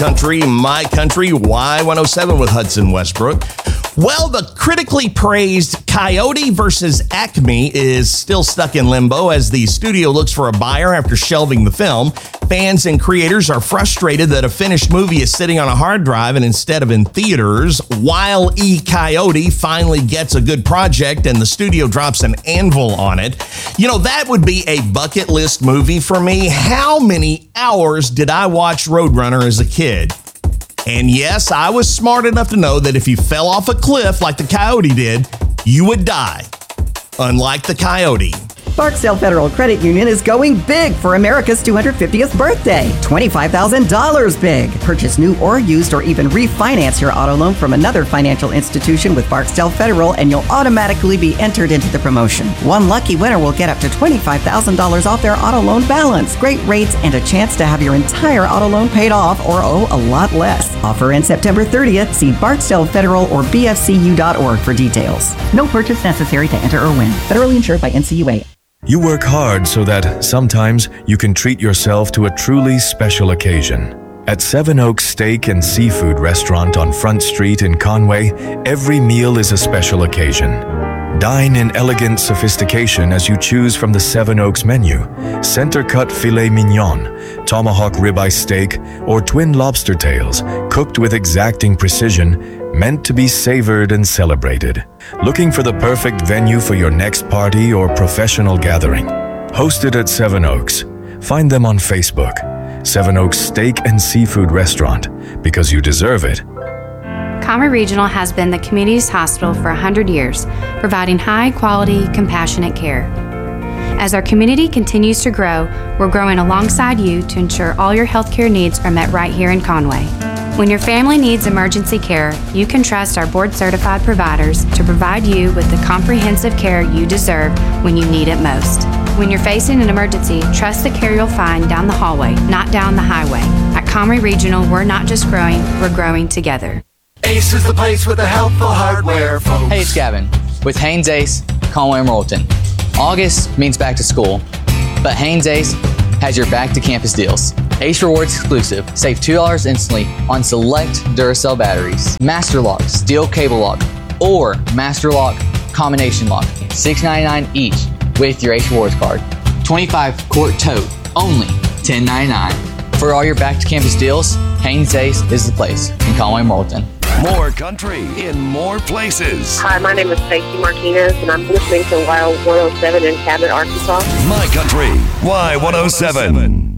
Country, My Country, Y107 with Hudson Westbrook. Well, the critically praised Coyote versus Acme is still stuck in limbo as the studio looks for a buyer after shelving the film. Fans and creators are frustrated that a finished movie is sitting on a hard drive and instead of in theaters. Wile E. Coyote finally gets a good project and the studio drops an anvil on it. You know, that would be a bucket list movie for me. How many hours did I watch Roadrunner as a kid? And yes, I was smart enough to know that if you fell off a cliff like the Coyote did, you would die. Unlike the Coyote. Barksdale Federal Credit Union is going big for America's 250th birthday. $25,000 big. Purchase new or used or even refinance your auto loan from another financial institution with Barksdale Federal and you'll automatically be entered into the promotion. One lucky winner will get up to $25,000 off their auto loan balance. Great rates and a chance to have your entire auto loan paid off or owe a lot less. Offer ends September 30th. See Barksdale Federal or bfcu.org for details. No purchase necessary to enter or win. Federally insured by NCUA. You work hard so that sometimes you can treat yourself to a truly special occasion. At Seven Oaks Steak and Seafood Restaurant on Front Street in Conway, every meal is a special occasion. Dine in elegant sophistication as you choose from the Seven Oaks menu: center-cut filet mignon, tomahawk ribeye steak, or twin lobster tails, cooked with exacting precision, meant to be savored and celebrated. Looking for the perfect venue for your next party or professional gathering? Hosted at Seven Oaks. Find them on Facebook. Seven Oaks Steak and Seafood Restaurant, because you deserve it. Conway Regional has been the community's hospital for 100 years, providing high-quality, compassionate care. As our community continues to grow, we're growing alongside you to ensure all your healthcare needs are met right here in Conway. When your family needs emergency care, you can trust our board-certified providers to provide you with the comprehensive care you deserve when you need it most. When you're facing an emergency, trust the care you'll find down the hallway, not down the highway. At Conway Regional, we're not just growing, we're growing together. Ace is the place with the helpful hardware, folks. Hey, it's Gavin with Haynes Ace, Conway and Royalton. August means back to school, but Haynes Ace has your back to campus deals. Ace Rewards exclusive. Save $2 instantly on select Duracell batteries. Master Lock, steel cable lock, or Master Lock combination lock. $6.99 each with your Ace Rewards card. 25 quart tote, only $10.99. For all your back to campus deals, Haynes Ace is the place in Conway and Royalton. More country in more places. Hi, my name is Stacey Martinez, and I'm listening to Y107 in Cabot, Arkansas. My Country, Y107.